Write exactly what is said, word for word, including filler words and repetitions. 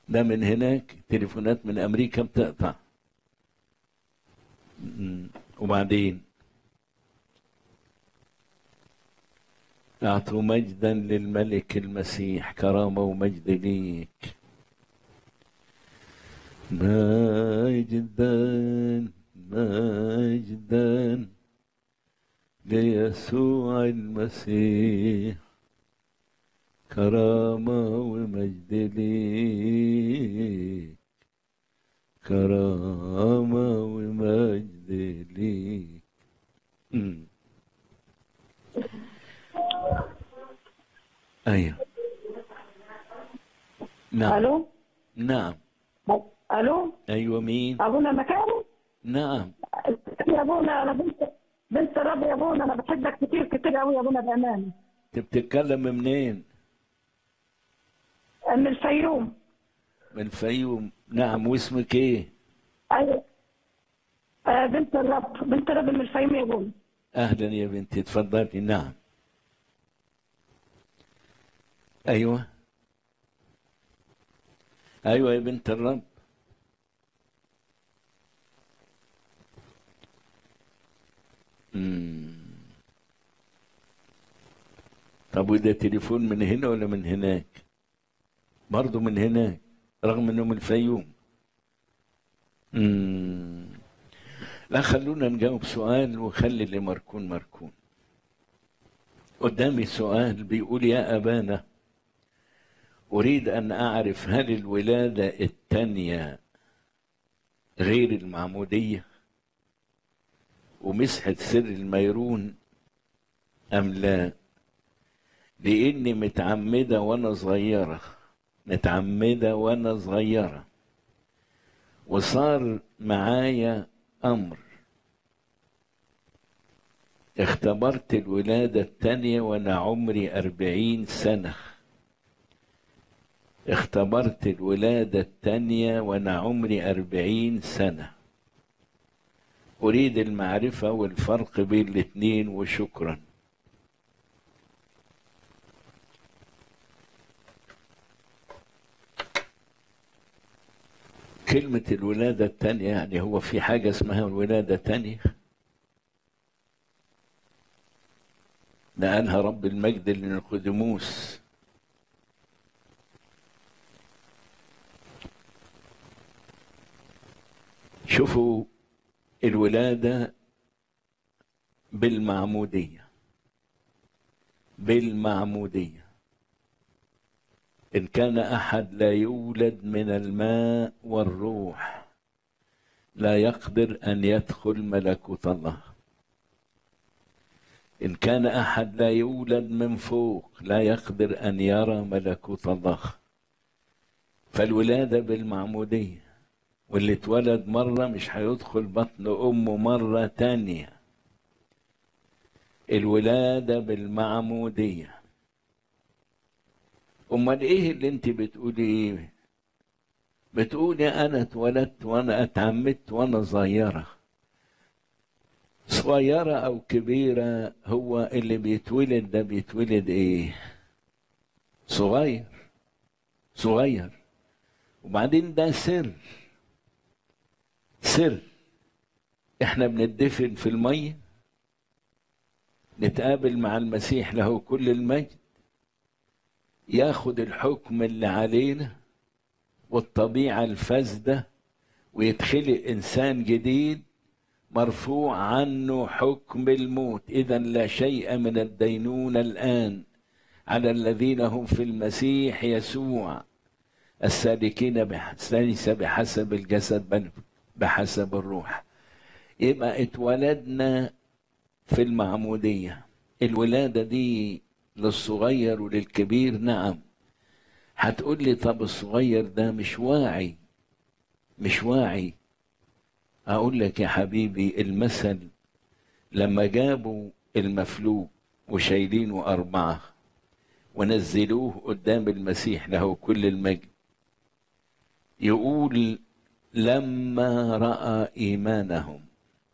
ده من هناك تليفونات من أمريكا بتقطع. وبعدين أعطوا مجدا للملك المسيح، كرامة ومجد ليك. مجدا مجدا ليسوع المسيح، كرامة ومجد ليك، كرامة ومجد ليك. أمم. أيوه. نعم. الو. نعم. الو. أيوه، مين؟ ابونا مكاني. نعم. يا ابونا انا بنت بنت الرب يا ابونا، انا بحبك كتير كتير قوي يا ابونا بامانه. أنت بتتكلم منين؟ من الفيوم. من الفيوم. نعم، واسمك إيه؟ ايوه. آه بنت الرب بنت الرب من الفيوم يا ابونا. أهلا يا بنتي، اتفضلي. نعم. أيوه. أيوه يا بنت الرب. مم. طب وده تليفون من هنا ولا من هناك؟ برضه من هناك رغم انه من الفيوم. مم. لا، خلونا نجاوب سؤال وخلي اللي مركون مركون. قدامي سؤال بيقول: يا أبانا، أريد أن أعرف هل الولادة الثانية غير المعمودية ومسحة سر الميرون أم لا؟ لإني متعمدة وأنا صغيرة، متعمدة وأنا صغيرة، وصار معايا أمر، اختبرت الولادة التانية وأنا عمري أربعين سنة. اختبرت الولادة التانية وأنا عمري أربعين سنة. أريد المعرفة والفرق بين الاتنين، وشكرا. كلمة الولادة التانية يعني هو في حاجة اسمها الولادة التانية؟ نقلها رب المجد لنيقوديموس. شوفوا، الولادة بالمعمودية، بالمعمودية. إن كان أحد لا يولد من الماء والروح لا يقدر أن يدخل ملكوت الله. إن كان أحد لا يولد من فوق لا يقدر أن يرى ملكوت الله. فالولادة بالمعمودية، واللي اتولد مرة مش هيدخل بطن أمه مرة تانية. الولادة بالمعمودية. أمال إيه اللي أنت بتقولي إيه؟ بتقولي أنا اتولدت وأنا اتعمدت وأنا صغيرة. صغيرة أو كبيرة، هو اللي بيتولد ده بيتولد إيه؟ صغير، صغير. وبعدين ده سر، سر. إحنا بندفن في المية، نتقابل مع المسيح له كل المجد، ياخد الحكم اللي علينا والطبيعة الفاسدة، ويتخلق إنسان جديد مرفوع عنه حكم الموت. إذن لا شيء من الدينونة الآن على الذين هم في المسيح يسوع، السالكين ليس بحسب الجسد بل بحسب الروح. يبقى اتولدنا في المعمودية. الولادة دي للصغير وللكبير، نعم. هتقول لي طب الصغير ده مش واعي، مش واعي. أقول لك يا حبيبي، المثل لما جابوا المفلوج وشايلينه أربعة ونزلوه قدام المسيح له كل المجد، يقول: لما رأى إيمانهم